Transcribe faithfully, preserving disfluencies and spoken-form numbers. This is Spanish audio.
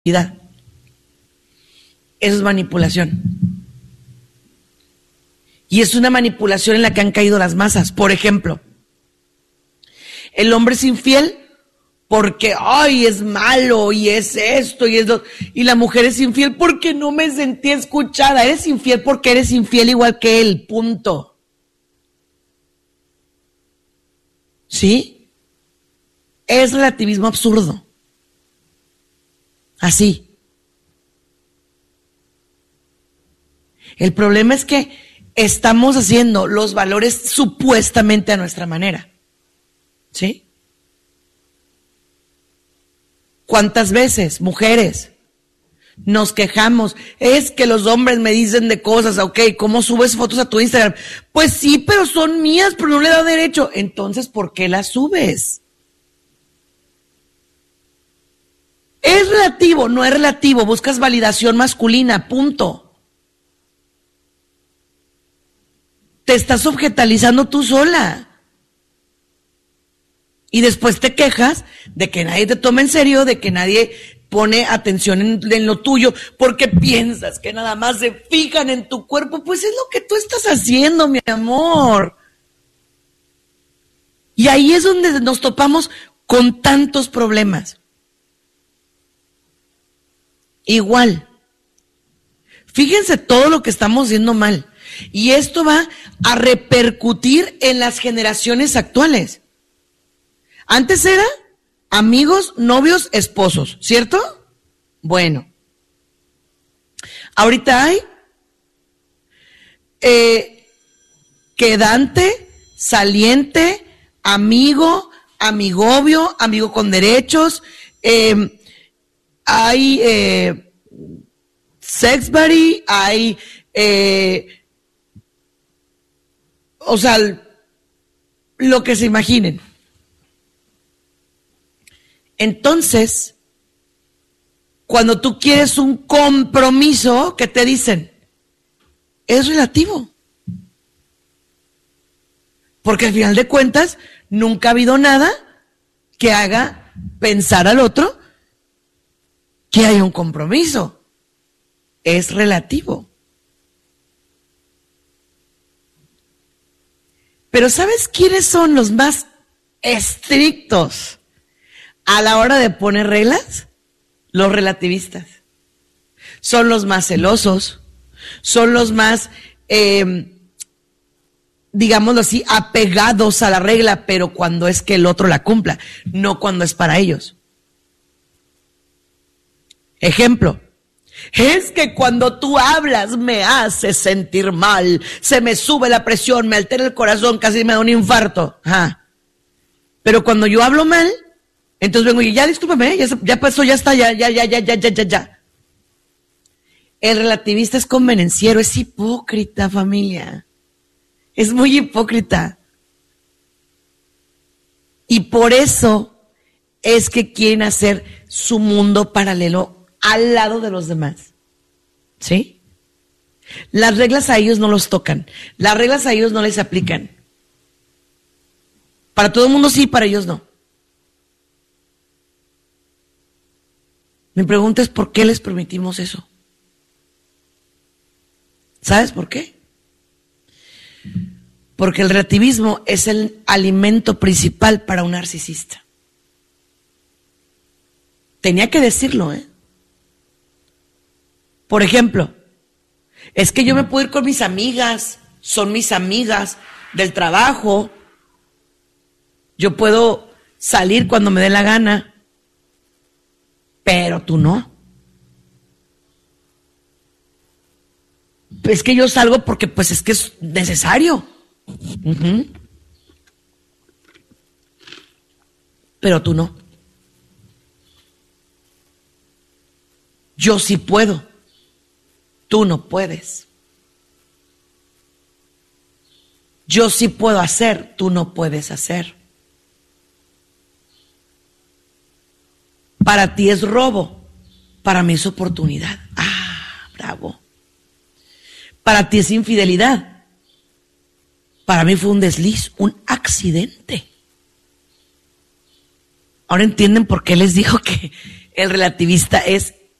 Eso es manipulación. Y es una manipulación en la que han caído las masas. Por ejemplo, el hombre es infiel porque, ay, es malo y es esto y es lo... Y la mujer es infiel porque no me sentí escuchada. Eres infiel porque eres infiel igual que él, punto. ¿Sí? Es relativismo absurdo. Así. El problema es que estamos haciendo los valores supuestamente a nuestra manera. ¿Sí? ¿Cuántas veces, mujeres, nos quejamos? Es que los hombres me dicen de cosas, ok, ¿cómo subes fotos a tu Instagram? Pues sí, pero son mías, pero no le da derecho. Entonces, ¿por qué las subes? Es relativo, no es relativo, buscas validación masculina, punto. Te estás objetalizando tú sola. Y después te quejas de que nadie te toma en serio, de que nadie pone atención en, en lo tuyo, porque piensas que nada más se fijan en tu cuerpo. Pues es lo que tú estás haciendo, mi amor. Y ahí es donde nos topamos con tantos problemas. Igual. Fíjense todo lo que estamos haciendo mal. Y esto va a repercutir en las generaciones actuales. Antes era amigos, novios, esposos, ¿cierto? Bueno. Ahorita hay eh, quedante, saliente, amigo, amigovio, amigo con derechos, eh, hay eh, sex buddy, hay... Eh, o sea, lo que se imaginen. Entonces, cuando tú quieres un compromiso, ¿qué te dicen? Es relativo. Porque al final de cuentas, nunca ha habido nada que haga pensar al otro que hay un compromiso. Es relativo. Pero ¿sabes quiénes son los más estrictos a la hora de poner reglas? Los relativistas. Son los más celosos, son los más, eh, digámoslo así, apegados a la regla, pero cuando es que el otro la cumpla, no cuando es para ellos. Ejemplo. Es que cuando tú hablas me hace sentir mal, se me sube la presión, me altera el corazón, casi me da un infarto. Ajá. Pero cuando yo hablo mal, entonces vengo y ya discúlpame, ya, ya pasó, ya está, ya, ya, ya, ya, ya, ya, ya, ya. El relativista es convenenciero, es hipócrita, familia. Es muy hipócrita. Y por eso es que quieren hacer su mundo paralelo al lado de los demás. ¿Sí? Las reglas a ellos no los tocan. Las reglas a ellos no les aplican. Para todo el mundo sí, para ellos no. Mi pregunta es ¿por qué les permitimos eso? ¿Sabes por qué? Porque el relativismo es el alimento principal para un narcisista. Tenía que decirlo, ¿eh? Por ejemplo, es que yo me puedo ir con mis amigas, son mis amigas del trabajo, yo puedo salir cuando me dé la gana, pero tú no. Es que yo salgo porque pues es que es necesario. Uh-huh. Pero tú no. Yo sí puedo. Tú no puedes. Yo sí puedo hacer, tú no puedes hacer. Para ti es robo, para mí es oportunidad. Ah, bravo. Para ti es infidelidad, para mí fue un desliz, un accidente. Ahora entienden por qué les digo que el relativista es